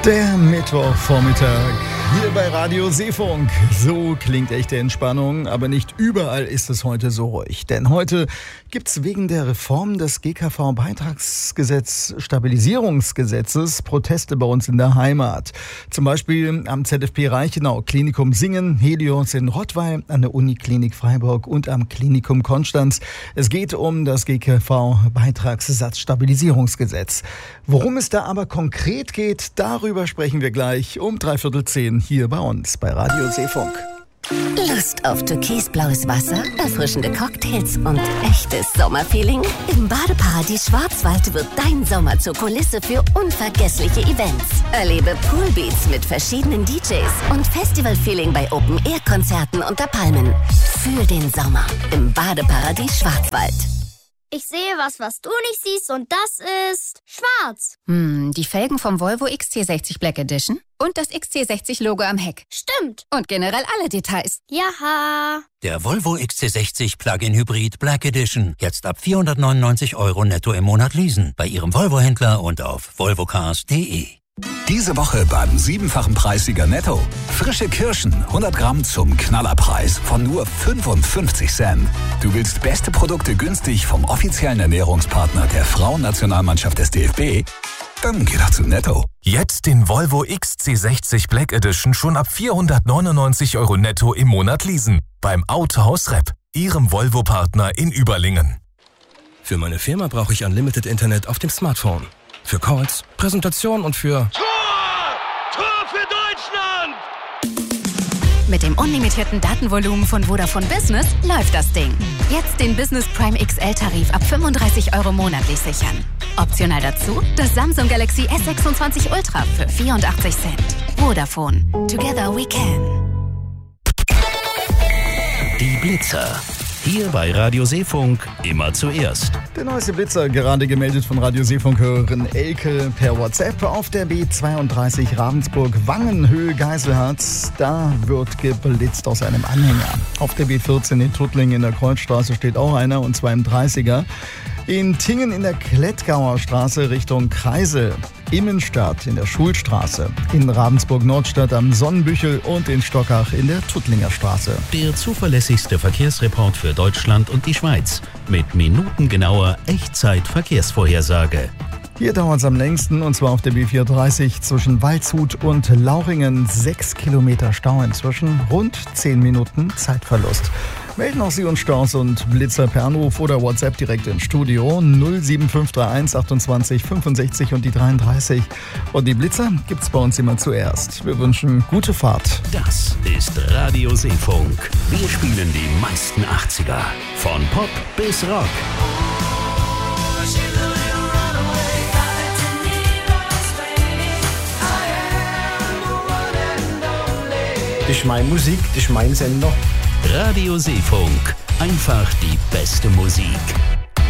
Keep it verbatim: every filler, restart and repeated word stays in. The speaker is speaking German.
Der Mittwochvormittag hier bei Radio Seefunk. So klingt echte Entspannung, aber nicht überall ist es heute so ruhig. Denn heute gibt's wegen der Reform des G K V-Beitragsgesetz Stabilisierungsgesetzes Proteste bei uns in der Heimat. Zum Beispiel am Z F P Reichenau, Klinikum Singen, Helios in Rottweil, an der Uniklinik Freiburg und am Klinikum Konstanz. Es geht um das G K V-Beitragssatzstabilisierungsgesetz. Worum es da aber konkret geht, darüber sprechen wir gleich um dreiviertel zehn hier bei uns bei Radio Seefunk. Lust auf türkisblaues Wasser, erfrischende Cocktails und echtes Sommerfeeling? Im Badeparadies Schwarzwald wird dein Sommer zur Kulisse für unvergessliche Events. Erlebe Poolbeats mit verschiedenen D Js und Festivalfeeling bei Open-Air-Konzerten unter Palmen. Fühl den Sommer im Badeparadies Schwarzwald. Ich sehe was, was du nicht siehst, und das ist schwarz. Hm, die Felgen vom Volvo X C sechzig Black Edition und das X C sechzig Logo am Heck. Stimmt. Und generell alle Details. Jaha. Der Volvo X C sechzig Plug-in Hybrid Black Edition. Jetzt ab vierhundertneunundneunzig Euro netto im Monat leasen. Bei Ihrem Volvo-Händler und auf volvocars punkt de. Diese Woche beim siebenfachen Preissieger Netto. Frische Kirschen, hundert Gramm zum Knallerpreis von nur fünfundfünfzig Cent. Du willst beste Produkte günstig vom offiziellen Ernährungspartner der Frauennationalmannschaft des D F B? Dann geh doch zu Netto. Jetzt den Volvo X C sechzig Black Edition schon ab vierhundertneunundneunzig Euro netto im Monat leasen. Beim Autohaus Repp, Ihrem Volvo-Partner in Überlingen. Für meine Firma brauche ich Unlimited Internet auf dem Smartphone. Für Calls, Präsentation und für... Tor! Tor für Deutschland! Mit dem unlimitierten Datenvolumen von Vodafone Business läuft das Ding. Jetzt den Business Prime X L-Tarif ab fünfunddreißig Euro monatlich sichern. Optional dazu das Samsung Galaxy S sechsundzwanzig Ultra für vierundachtzig Cent. Vodafone. Together we can. Die Blitzer. Hier bei Radio Seefunk immer zuerst. Der neueste Blitzer, gerade gemeldet von Radio Seefunk-Hörerin Elke per WhatsApp auf der B zweiunddreißig Ravensburg-Wangenhöhe Geiselharz. Da wird geblitzt aus einem Anhänger. Auf der B vierzehn in Tuttlingen in der Kreuzstraße steht auch einer, und zwar im dreißiger. In Tingen in der Klettgauer Straße Richtung Kreisel. Immenstadt in der Schulstraße, in Ravensburg-Nordstadt am Sonnenbüchel und in Stockach in der Tuttlinger Straße. Der zuverlässigste Verkehrsreport für Deutschland und die Schweiz mit minutengenauer Echtzeit-Verkehrsvorhersage. Hier dauert es am längsten, und zwar auf der B vierunddreißig zwischen Waldshut und Lauringen. Sechs Kilometer Stau inzwischen, rund zehn Minuten Zeitverlust. Melden auch Sie uns Staus und Blitzer per Anruf oder WhatsApp direkt ins Studio null sieben fünf drei eins achtundzwanzig fünfundsechzig und die dreiunddreißig. Und die Blitzer gibt's bei uns immer zuerst. Wir wünschen gute Fahrt. Das ist Radio Seefunk. Wir spielen die meisten achtziger. Von Pop bis Rock. Das ist meine Musik, das ist mein Sender. Radio Seefunk. Einfach die beste Musik.